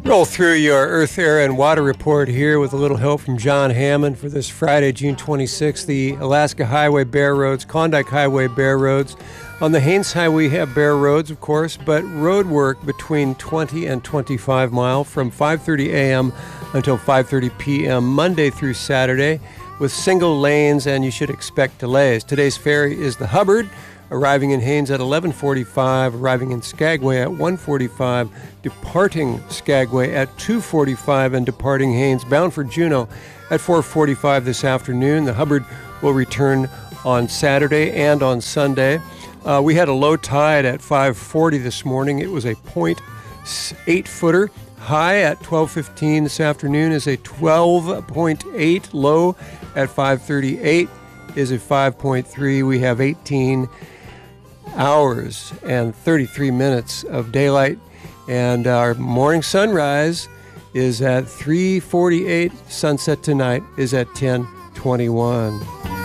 Roll through your Earth, Air, and Water report here with a little help from John Hammond for this Friday, June 26th. The Alaska Highway bare roads, Klondike Highway bare roads. On the Haines Highway, we have bare roads, of course, but road work between 20 and 25 mile from 5:30 a.m. until 5:30 p.m. Monday through Saturday with single lanes, and you should expect delays. Today's ferry is the Hubbard, arriving in Haines at 11:45, arriving in Skagway at 1:45, departing Skagway at 2:45, and departing Haines, bound for Juneau, at 4:45 this afternoon. The Hubbard will return on Saturday and on Sunday. We had a low tide at 5:40 this morning. It was a 0.8-footer. High at 12:15 this afternoon is a 12.8. Low at 5:38 is a 5.3. We have 18 hours and 33 minutes of daylight, and our morning sunrise is at 3:48. Sunset tonight is at 10:21.